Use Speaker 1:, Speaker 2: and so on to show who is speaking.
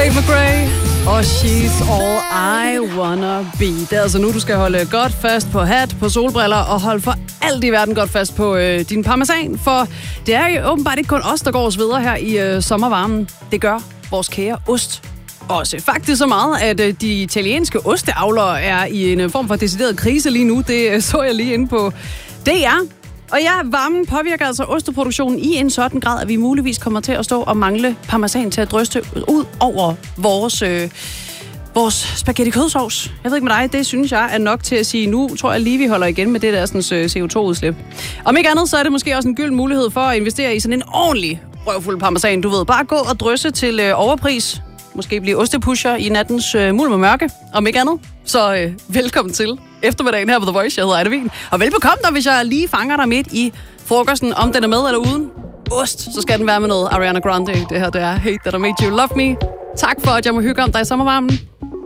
Speaker 1: Tate McRae og She's All I Wanna Be. Det er altså nu, du skal holde godt fast på hat, på solbriller og holde for alt i verden godt fast på din parmesan. For det er jo åbenbart ikke kun os, der går os videre her i sommervarmen. Det gør vores kære ost også. Faktisk så meget, at de italienske osteavlere er i en form for decideret krise lige nu. Det så jeg lige inde på DR. Og ja, varmen påvirker altså osteproduktionen i en sådan grad, at vi muligvis kommer til at stå og mangle parmesan til at dryste ud over vores spaghetti kødsovs. Jeg ved ikke med dig, det synes jeg er nok til at sige, nu tror jeg lige, vi holder igen med det der sådan, CO2-udslip. Om ikke andet, så er det måske også en gylden mulighed for at investere i sådan en ordentlig røvfuld parmesan, du ved. Bare gå og drysse til overpris. Måske blive ostepusher i nattens mulm og mørke, om ikke andet. Så velkommen til eftermiddagen her på The Voice. Jeg hedder Ejda Wien. Og velbekomme dig, hvis jeg lige fanger dig midt i frokosten, om den er med eller uden ost. Så skal den være med noget Ariana Grande. Det her, det er Hate That I Made You Love Me. Tak for, at jeg må hygge om dig i sommervarmen.